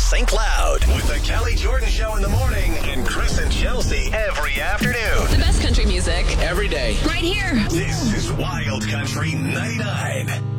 St. Cloud. With the Kelly Jordan Show in the morning and Chris and Chelsea every afternoon. The best country music. Every day. Right here. This is Wild Country 99.